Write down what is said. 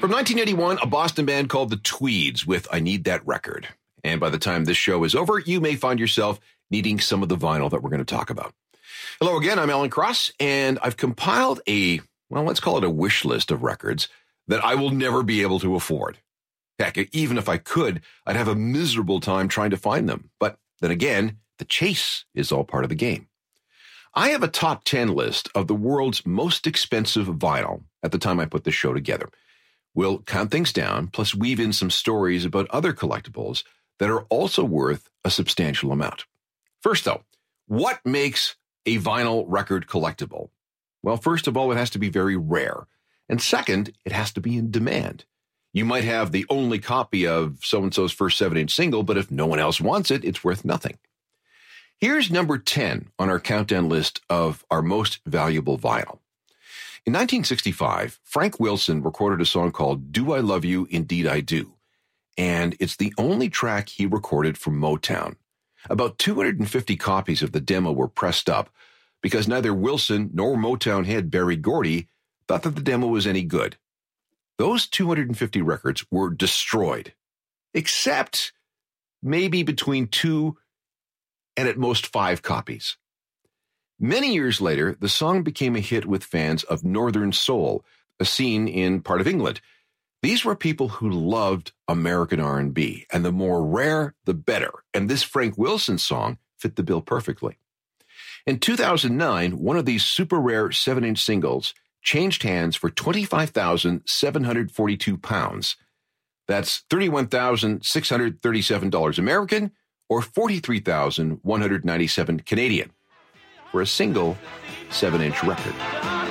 From 1981, a Boston band called the Tweeds with I Need That Record. And by the time this show is over, you may find yourself needing some of the vinyl that we're going to talk about. Hello again, I'm Alan Cross, and I've compiled let's call it a wish list of records that I will never be able to afford. Heck, even if I could, I'd have a miserable time trying to find them. But then again, the chase is all part of the game. I have a top 10 list of the world's most expensive vinyl at the time I put this show together. We'll count things down, plus weave in some stories about other collectibles that are also worth a substantial amount. First, though, what makes a vinyl record collectible? Well, first of all, it has to be very rare. And second, it has to be in demand. You might have the only copy of so-and-so's first 7-inch single, but if no one else wants it, it's worth nothing. Here's number 10 on our countdown list of our most valuable vinyl. In 1965, Frank Wilson recorded a song called Do I Love You, Indeed I Do. And it's the only track he recorded from Motown. About 250 copies of the demo were pressed up because neither Wilson nor Motown head Berry Gordy thought that the demo was any good. Those 250 records were destroyed, except maybe between 2 and at most 5 copies. Many years later, the song became a hit with fans of Northern Soul, a scene in part of England. These were people who loved American R&B, and the more rare, the better. And this Frank Wilson song fit the bill perfectly. In 2009, one of these super rare 7-inch singles changed hands for £25,742. That's $31,637 American or $43,197 Canadian for a single 7-inch record.